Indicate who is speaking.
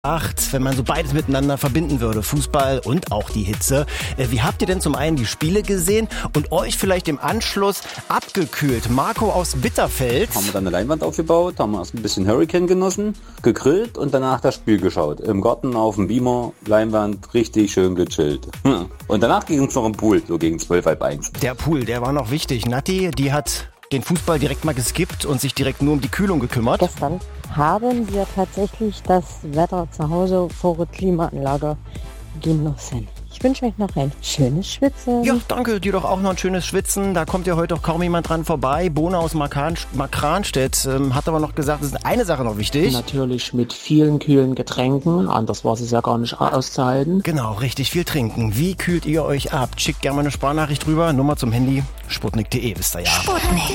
Speaker 1: Wenn man so beides miteinander verbinden würde, Fußball und auch die Hitze. Wie habt ihr denn zum einen die Spiele gesehen und euch vielleicht im Anschluss abgekühlt? Marco aus Bitterfeld.
Speaker 2: Haben wir dann eine Leinwand aufgebaut, haben erst ein bisschen Hurricane genossen, gegrillt und danach das Spiel geschaut. Im Garten auf dem Beamer, Leinwand, richtig schön gechillt. Und danach ging es noch im Pool, so gegen 12, halb 1.
Speaker 1: Der Pool, der war noch wichtig. Natti, die hat den Fußball direkt mal geskippt und sich direkt nur um die Kühlung gekümmert.
Speaker 3: Gestern haben wir tatsächlich das Wetter zu Hause vor der Klimaanlage genossen. Ich wünsche euch noch ein schönes Schwitzen.
Speaker 1: Ja, danke, dir doch auch noch ein schönes Schwitzen. Da kommt ja heute auch kaum jemand dran vorbei. Bona aus Markranstädt hat aber noch gesagt, es ist eine Sache noch wichtig.
Speaker 4: Natürlich mit vielen kühlen Getränken, anders war es ja gar nicht auszuhalten.
Speaker 1: Genau, richtig viel trinken. Wie kühlt ihr euch ab? Schickt gerne mal eine Sprachnachricht rüber, Nummer zum Handy, sputnik.de, wisst ihr ja.
Speaker 5: Sputnik.